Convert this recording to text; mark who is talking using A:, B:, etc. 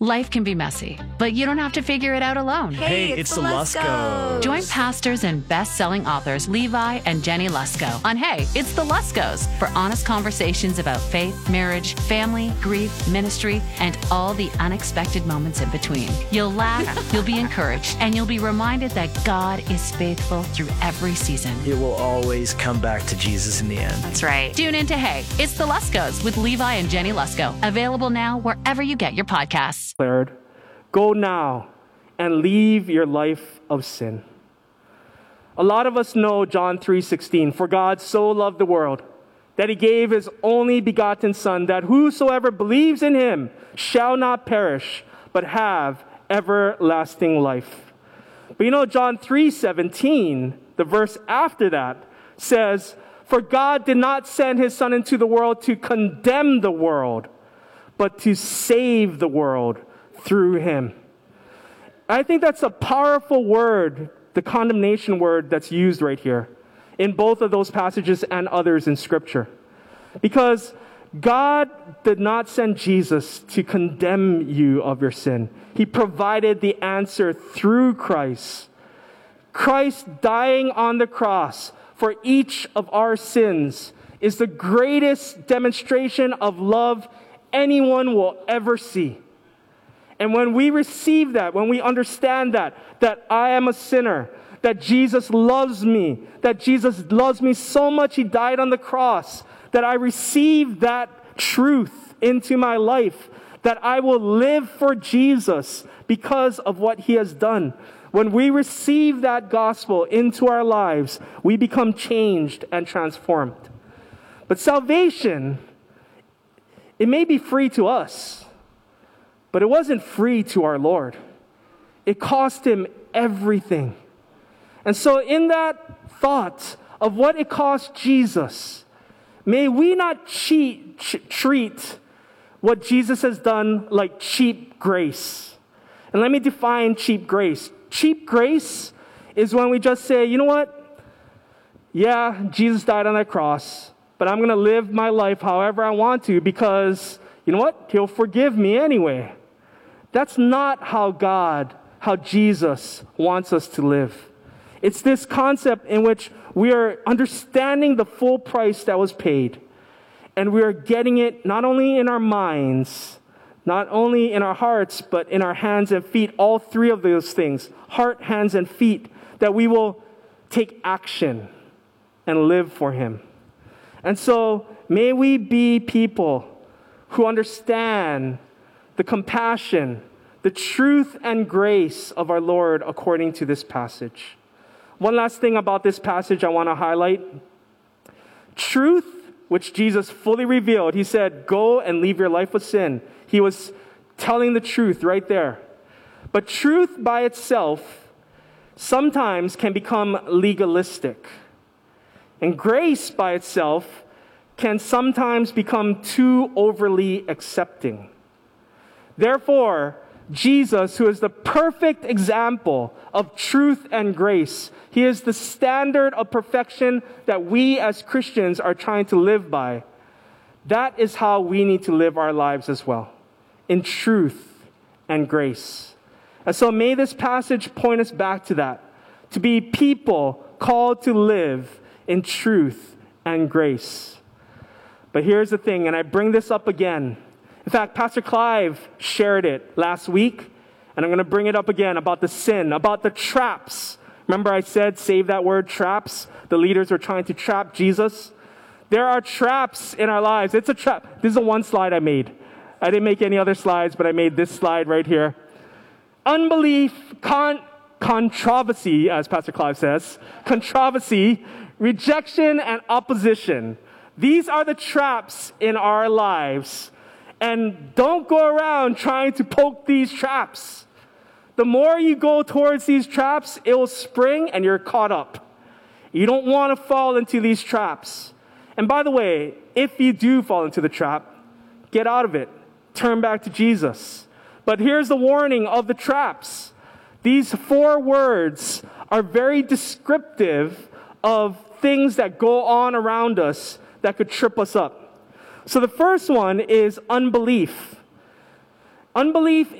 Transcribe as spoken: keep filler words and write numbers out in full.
A: Life can be messy, but you don't have to figure it out alone.
B: Hey, it's, it's the Luskos.
A: Join pastors and best-selling authors Levi and Jenny Lusko on Hey, It's the Luskos for honest conversations about faith, marriage, family, grief, ministry, and all the unexpected moments in between. You'll laugh, you'll be encouraged, and you'll be reminded that God is faithful through every season.
B: It will always come back to Jesus in the end.
A: That's right. Tune in to Hey, It's the Luskos with Levi and Jenny Lusko. Available now wherever you get your podcasts.
C: Declared, go now and leave your life of sin. A lot of us know John three sixteen, for God so loved the world that he gave his only begotten Son, that whosoever believes in him shall not perish, but have everlasting life. But you know, John three seventeen, the verse after that, says, for God did not send his Son into the world to condemn the world, but to save the world through him. I think that's a powerful word, the condemnation word that's used right here in both of those passages and others in Scripture. Because God did not send Jesus to condemn you of your sin. He provided the answer through Christ. Christ dying on the cross for each of our sins is the greatest demonstration of love anyone will ever see. And when we receive that, when we understand that, that I am a sinner, that Jesus loves me, that Jesus loves me so much he died on the cross, that I receive that truth into my life, that I will live for Jesus because of what he has done. When we receive that gospel into our lives, we become changed and transformed. But salvation, it may be free to us, but it wasn't free to our Lord. It cost him everything. And so in that thought of what it cost Jesus, may we not cheat, ch- treat what Jesus has done like cheap grace. And let me define cheap grace. Cheap grace is when we just say, you know what? Yeah, Jesus died on that cross, but I'm going to live my life however I want to because, you know what? He'll forgive me anyway. That's not how God, how Jesus wants us to live. It's this concept in which we are understanding the full price that was paid, and we are getting it not only in our minds, not only in our hearts, but in our hands and feet, all three of those things, heart, hands, and feet, that we will take action and live for him. And so may we be people who understand the compassion, the truth and grace of our Lord according to this passage. One last thing about this passage I want to highlight. Truth, which Jesus fully revealed. He said, go and leave your life with sin. He was telling the truth right there. But truth by itself sometimes can become legalistic. And grace by itself can sometimes become too overly accepting. Therefore, Jesus, who is the perfect example of truth and grace, he is the standard of perfection that we as Christians are trying to live by. That is how we need to live our lives as well, in truth and grace. And so may this passage point us back to that, to be people called to live in truth and grace. But here's the thing, and I bring this up again. In fact, Pastor Clive shared it last week, and I'm going to bring it up again about the sin, about the traps. Remember I said, save that word, traps? The leaders were trying to trap Jesus. There are traps in our lives. It's a trap. This is the one slide I made. I didn't make any other slides, but I made this slide right here. Unbelief, con- controversy, as Pastor Clive says, controversy, rejection, and opposition. These are the traps in our lives. And don't go around trying to poke these traps. The more you go towards these traps, it will spring and you're caught up. You don't want to fall into these traps. And by the way, if you do fall into the trap, get out of it. Turn back to Jesus. But here's the warning of the traps. These four words are very descriptive of things that go on around us that could trip us up. So the first one is unbelief. Unbelief